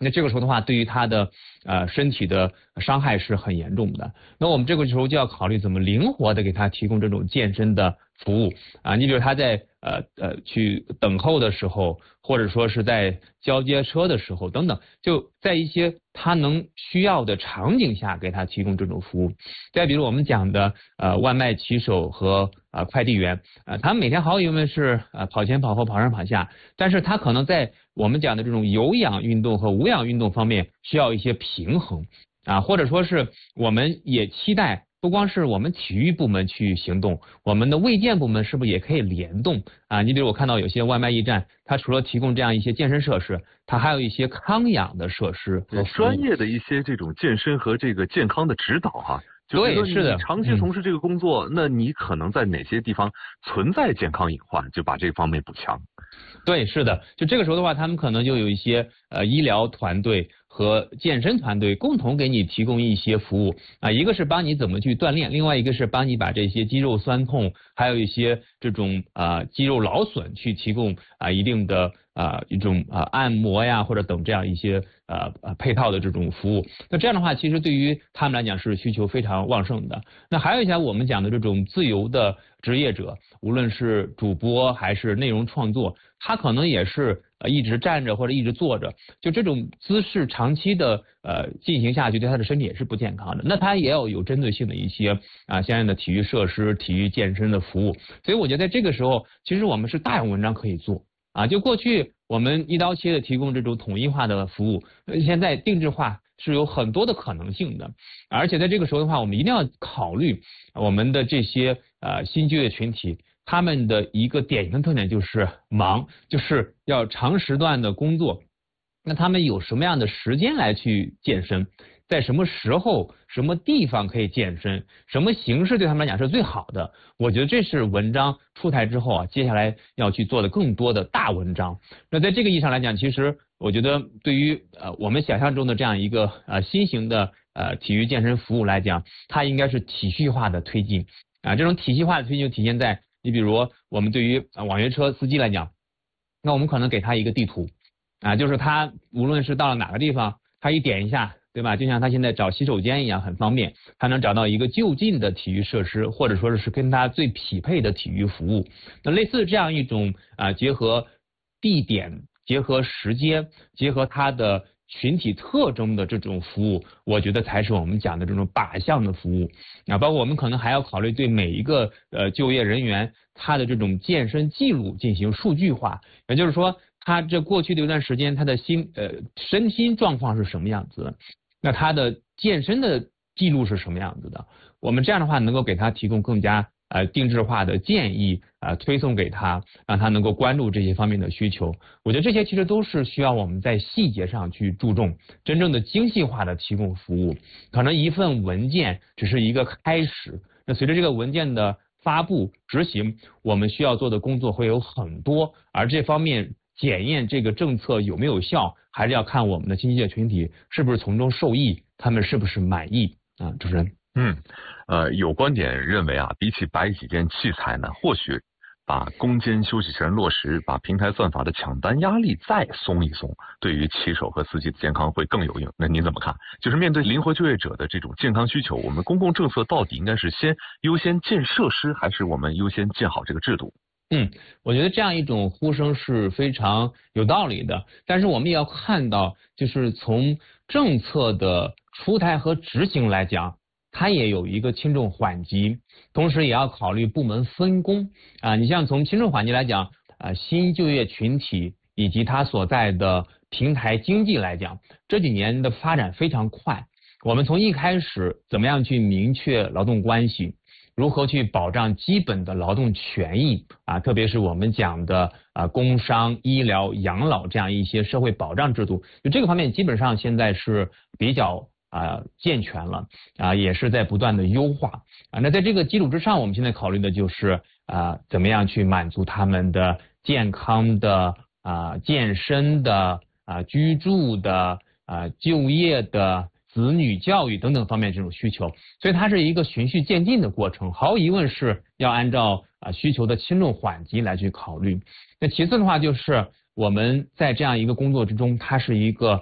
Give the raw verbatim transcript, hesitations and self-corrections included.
那这个时候的话，对于他的呃身体的伤害是很严重的。那我们这个时候就要考虑怎么灵活的给他提供这种健身的服务啊。你比如他在呃呃去等候的时候，或者说是在交接车的时候等等，就在一些他能需要的场景下给他提供这种服务。再比如我们讲的呃外卖骑手和啊、呃、快递员啊、呃，他们每天毫无疑问是呃跑前跑后跑上跑下，但是他可能在我们讲的这种有氧运动和无氧运动方面需要一些平衡啊，或者说是我们也期待不光是我们体育部门去行动，我们的卫健部门是不是也可以联动啊？你比如我看到有些外卖驿站，它除了提供这样一些健身设施，它还有一些康养的设施和专业的一些这种健身和这个健康的指导哈、啊。 对，是的， 长期从事这个工作、嗯，那你可能在哪些地方存在健康隐患，就把这方面补强。 对，是的，就这个时候的话，他们可能就有一些呃医疗团队和健身团队共同给你提供一些服务啊，一个是帮你怎么去锻炼，另外一个是帮你把这些肌肉酸痛，还有一些这种啊、呃、肌肉劳损去提供啊、呃、一定的啊、呃、一种啊、呃、按摩呀或者等这样一些呃呃配套的这种服务。那这样的话，其实对于他们来讲是需求非常旺盛的。那还有一些我们讲的这种自由的职业者，无论是主播还是内容创作，他可能也是呃一直站着或者一直坐着，就这种姿势长期的呃进行下去，对他的身体也是不健康的。那他也要有针对性的一些啊相应的体育设施、体育健身的服务。所以我觉得在这个时候，其实我们是大有文章可以做啊。就过去我们一刀切的提供这种统一化的服务，现在定制化是有很多的可能性的。而且在这个时候的话，我们一定要考虑我们的这些呃新就业群体。他们的一个典型的特点就是忙，就是要长时段的工作。那他们有什么样的时间来去健身？在什么时候、什么地方可以健身？什么形式对他们来讲是最好的？我觉得这是文章出台之后啊，接下来要去做的更多的大文章。那在这个意义上来讲，其实我觉得对于呃我们想象中的这样一个呃新型的呃体育健身服务来讲，它应该是体系化的推进啊。这种体系化的推进就体现在你比如我们对于网约车司机来讲，那我们可能给他一个地图啊，就是他无论是到了哪个地方，他一点一下，对吧？就像他现在找洗手间一样，很方便，他能找到一个就近的体育设施，或者说是跟他最匹配的体育服务。那类似这样一种啊，结合地点、结合时间、结合他的群体特征的这种服务，我觉得才是我们讲的这种靶向的服务啊。包括我们可能还要考虑对每一个呃就业人员他的这种健身记录进行数据化，也就是说，他这过去的一段时间他的心呃身心状况是什么样子的，那他的健身的记录是什么样子的？我们这样的话能够给他提供更加呃定制化的建议啊、呃，推送给他，让他能够关注这些方面的需求。我觉得这些其实都是需要我们在细节上去注重，真正的精细化的提供服务。可能一份文件只是一个开始，那随着这个文件的发布执行，我们需要做的工作会有很多，而这方面检验这个政策有没有效，还是要看我们的经济界群体是不是从中受益，他们是不是满意啊？主持人。 嗯，呃，有观点认为啊，比起摆几件器材呢，或许把攻坚休息权落实，把平台算法的抢单压力再松一松，对于骑手和司机的健康会更有用。那您怎么看？就是面对灵活就业者的这种健康需求，我们公共政策到底应该是先优先建设施，还是我们优先建好这个制度？ 嗯，我觉得这样一种呼声是非常有道理的，但是我们也要看到，就是从政策的出台和执行来讲，它也有一个轻重缓急，同时也要考虑部门分工啊。你像从轻重缓急来讲啊，新就业群体以及它所在的平台经济来讲，这几年的发展非常快。我们从一开始怎么样去明确劳动关系，如何去保障基本的劳动权益啊，特别是我们讲的啊工伤、医疗、养老这样一些社会保障制度，就这个方面基本上现在是比较啊健全了啊，也是在不断的优化啊。那在这个基础之上，我们现在考虑的就是啊怎么样去满足他们的健康的啊健身的啊居住的啊就业的子女教育等等方面这种需求，所以它是一个循序渐进的过程，毫无疑问是要按照啊需求的轻重缓急来去考虑。那其次的话就是我们在这样一个工作之中，它是一个